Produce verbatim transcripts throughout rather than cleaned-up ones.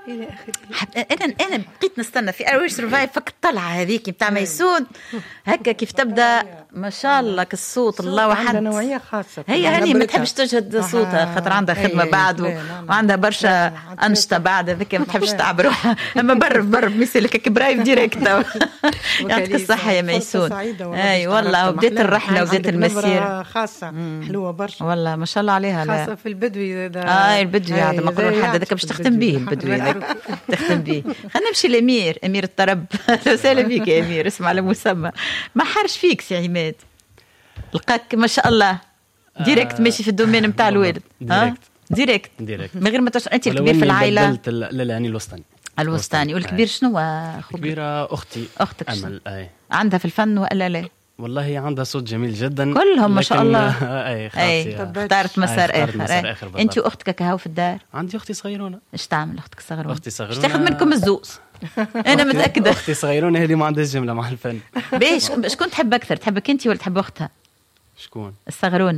انا انا بقيت نستنى في اروي سرفايف فك الطلعه هذيك بتاع ميسون هكا كيف تبدا ما شاء الله كالصوت الله وحد عندها نوعيه خاصه. هي هني ما تحبش تجهد صوتها خاطر عندها خدمه بعد وعندها برشا انشطه بعد هذيك ما تحبش تعب روحها. اما بر بر مثلك كبرايف ديريكت يعطيك الصحه يا ميسون. اي والله وبدات الرحله وبدات المسيره خاصه حلوه برشا والله ما شاء الله عليها. خاصه في البدوي هذا اه البدوي هذا مقرون حد هذاك باش تخدم به البدوي هذاك تخدم به. خلينا نمشي لامير امير الطرب. لو سهلا بيك يا امير اسمع على مسمى ما حارش فيك سي عماد لقاك ما شاء الله ديريكت ماشي في الدومين نتاع الوالد. ديريكت ديريكت ديريكت من غير ما تش... انت الكبير في العائله. بدلت لا لا يعني الوسطاني الوسطاني والكبير شنو اخوك؟ الكبيره اختي اختك امل. اي عندها في الفن ولا لا؟ والله عندها صوت جميل جدا كلهم ما شاء الله. اي اي اختارت مسار اخر. انت واختك كهو في الدار؟ عندي اختي صغيرونه. ايش تعمل اختك صغيرونه؟ اختي صغيرونه تاخذ منكم الزوز. انا متاكده اختي صغيرونه هذه ما عندهاش جمله مع الفن. باش شكون تحب اكثر؟ تحبك انت ولا تحب اختها؟ شكون الصغيرونه؟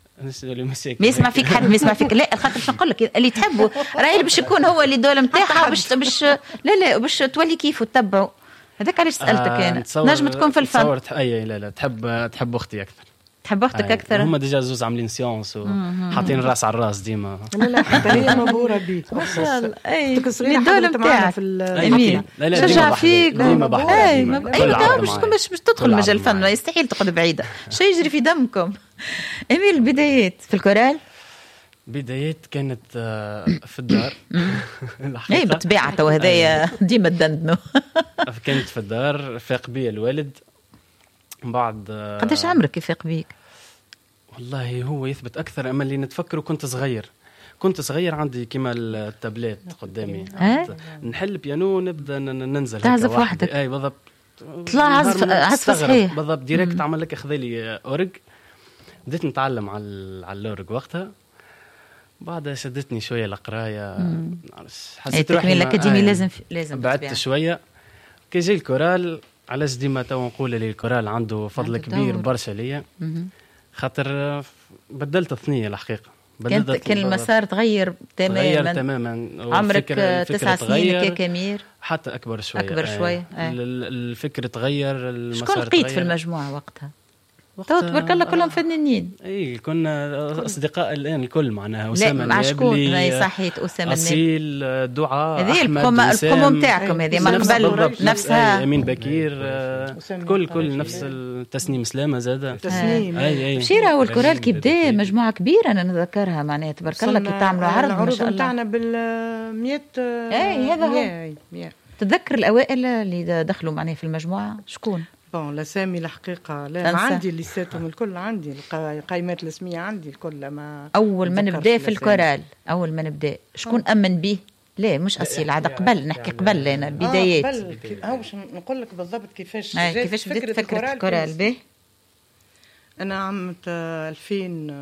ما يسمع فيك حد ما يسمع فيك. لا خاطر شنو نقول لك اللي تحبه راهي باش يكون هو اللي دول نتاعها باش باش لا لا باش تولي كيف وتتبعوا. هذاك علاش سالتك انا. نجم تكون في الفن. تصور اي لا لا تحب تحب اختي اكثر. تحب اختك اكثر. هما ديجا زوز عاملين سيونس وحاطين الراس على الراس ديما. لا لا حتى هي مبهوره بيك ما شاء الله. اي الدول نتاعها في الامين شجع فيك ديما بحث. اي باش باش تدخل مجال الفن يستحيل تقعد بعيده. شو يجري في دمكم؟ امين البدايات في الكورال بدايات كانت في الدار. اي بالطبيعه تو هذايا ديما تدندنوا. كانت في الدار فاق بي الوالد. بعد قداش عمرك يفاق بيك؟ والله هو يثبت اكثر اما اللي نتفكره كنت صغير. كنت صغير عندي كيما التابلت قدامي نحل بيانو نبدا ننزل تعزف وحدك. اي بالضبط طلع عزف عزف صحيح بالضبط ديريكت عمل لك اخذ لي اورج. بديت نتعلم على على الاورج وقتها. بعدها شدتني شويه القرايه حسيت روحي الاكاديمي لازم لازم بعدت شويه كي جاي الكورال. علاش ديما تو نقول لي الكورال عنده فضل كبير برشا ليا خاطر بدلت الثنيه الحقيقه. كان كان المسار تغير تماما. تغير تماما. عمرك تسع سنين كامير حتى اكبر شويه اكبر شويه. آه. الفكر تغير المسار شكون لقيت في المجموعه وقتها؟ تو تبارك الله كلهم فنانين. اي كنا اصدقاء الان الكل معناها. اسامه مع شكون؟ اي صحيت اسامه اصيل دعاء هذه البرومو نتاعكم هذه ما قبل نفسها. امين بكير كل كل نفس التسنيم سلامه زاده تسنيم. اي اي بشيره والكورال كي بدا مجموعه كبيره انا نذكرها معناها تبارك الله كي تعملوا عرض ما شاء الله. نتاعنا بال مية. اي هذا هو. تتذكر الاوائل اللي دخلوا معناها في المجموعه شكون؟ بون الاسامي الحقيقه لا ما عندي لساتهم الكل. عندي القائمات الاسميه عندي الكل. ما اول ما نبدا في الكورال اول ما نبدا شكون امن به؟ لا مش اصيل عاد قبل نحكي قبل انا البدايات. آه قبل هاو باش نقول لك بالضبط كيفاش كيفاش بدات فكره الكورال به. انا عمت ألفين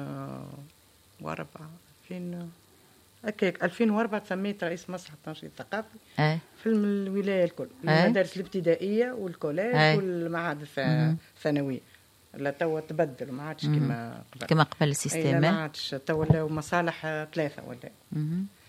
وأربعة ألفين هكاك ألفين وأربعة تسميت رئيس مسرح التنشيط الثقافي أي. في الولايه الكل. المدارس الابتدائيه والكوليج والمعاهد الثانويه. لا توا تبدل ما عادش كما قبل كما قبل السيستم. ما عادش توا ولاو مصالح ثلاثه ولا.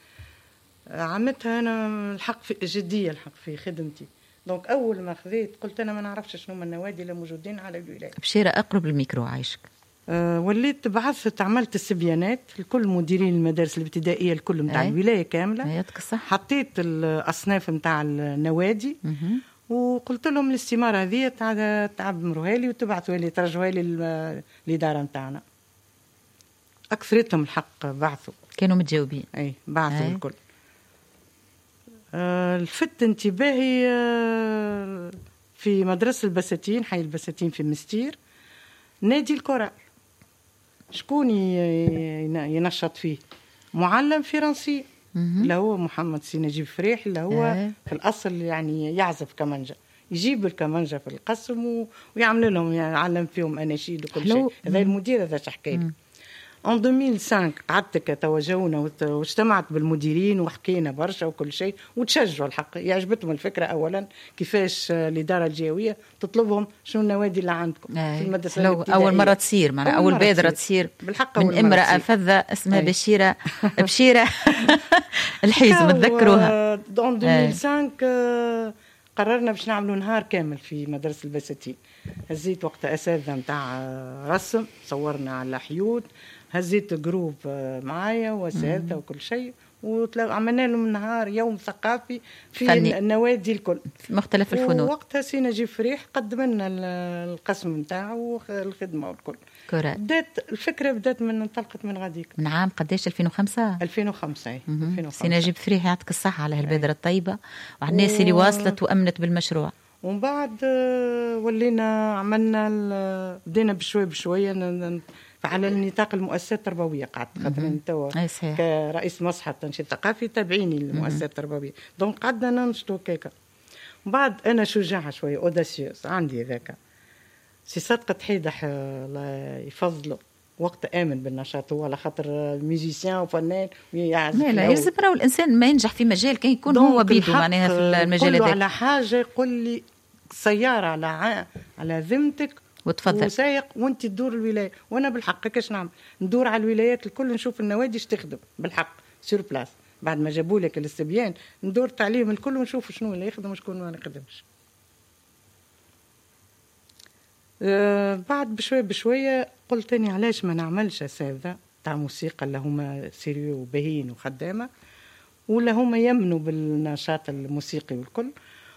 عملتها انا الحق في جديه الحق في خدمتي. دونك اول ما خذيت قلت انا ما نعرفش شنو من النوادي اللي موجودين على الولايه. بشيره اقرب الميكرو عايشك. أه وليت بعثت عملت السبيانات لكل مديرين المدارس الابتدائيه الكل نتاع الولايه كامله. يعطيك الصحه. حطيت الاصناف نتاع النوادي وقلت لهم الاستماره هذه تاع تعبروها لي وتبعثوا لي ترجعوها لي الاداره نتاعنا. اكثرتهم الحق بعثوا كانوا متجاوبين. اي بعثوا أي. الكل. أه الفت انتباهي أه في مدرسه البساتين حي البساتين في مستير نادي الكورال. شكون ينشط فيه؟ معلم فرنسي اللي هو محمد سي نجيب فريح اللي هو أه. في الأصل يعني يعزف كمانجا. يجيب الكمانجا في القسم ويعمل لهم يعني يعلم فيهم أناشيد وكل شيء. هذا المدير هذا شحكي لي. ان ألفين وخمسة قعدت توجهنا واجتمعت بالمديرين وحكينا برشا وكل شيء وتشجعوا الحق. يعجبتهم الفكره اولا كيفاش الاداره الجهويه تطلبهم شنو النوادي اللي عندكم في المدرسه الابتدائيه. اول مره تصير معناها اول بادره تصير بالحق من امراه فذه اسمها بشيره بشيره الحيز متذكروها دون ألفين وخمسة قررنا باش نعملوا نهار كامل في مدرسة البساتين. هزيت وقت أساتذة متاع رسم، صورنا على حيوت، هزيت جروب معايا وأساتذة وكل شيء، وعملنا لهم نهار يوم ثقافي في فني. النوادي الكل في مختلف الفنون. ووقتها سي نجيب فريح قدم لنا القسم نتاعو والخدمة والكل. بدات الفكرة بدات من انطلقت من غاديك من عام قداش ألفين وخمسة ألفين وخمسة سي نجيب فريح يعطيك الصحة على هالبذرة الطيبة وعلى الناس و... اللي واصلت وأمنت بالمشروع. ومن بعد ولينا عملنا بدينا بشوي بشوية على النطاق المؤسسات التربوية. قعدت خاطر انت كرئيس مصحف تنشيط ثقافي تابعيني المؤسسات التربوية، دونك قعدنا ننشطوا كيكا. وبعد أنا شجاعة شوية أوداسيوس عندي ذاك سي صدقة حيدح الله يفضله وقت آمن بالنشاط، هو على خاطر ميوزيسيان وفنان يعزف. لا لا يلزم راهو الإنسان ما ينجح في مجال كان يكون هو بيدو معناها في المجال هذاك. على حاجة يقول لي سيارة على ع... على ذمتك وتفضل وسايق وانت تدور الولاية، وانا بالحق كاش نعمل ندور على الولايات الكل نشوف النوادي اش تخدم بالحق سور بلاس. بعد ما جابوا لك الاستبيان ندور عليهم الكل ونشوف شنو اللي يخدم وشكون ما يخدمش. أه بعد بشوية بشوية قلت اني علاش ما نعملش اساتذة تاع موسيقى اللي هما سيريو وبهين وخدامة ولا هما يمنوا بالنشاط الموسيقي والكل.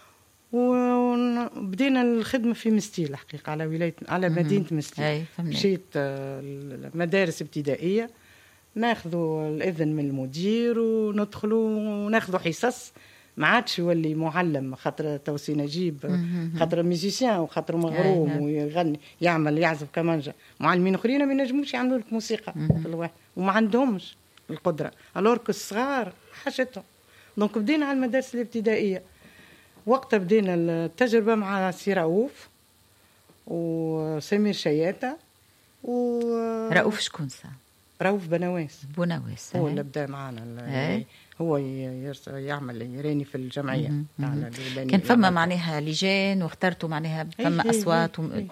وبدينا الخدمة في مستير الحقيقة على ولاية على مدينة مستير. مشيت المدارس ابتدائية ناخذوا الإذن من المدير وندخلوا وناخذوا حصص. ما عادش يولي معلم خاطر توسي نجيب خاطر ميوزيسيان وخاطر مغروم ويغني يعمل يعزف كمانجا. معلمين اخرين ما ينجموش يعملوا لك موسيقى في الواحد وما عندهمش القدره، الورك الصغار حاجتهم. دونك بدينا على المدارس الابتدائيه. وقتها بدينا التجربه مع سي رؤوف وسمير شياته و رؤوف شكون صار؟ رؤوف بنواس بنواس هو اللي بدا معنا. هو يعمل يراني في الجمعية. كان فما معناها لجان واخترتوا معناها فما أصوات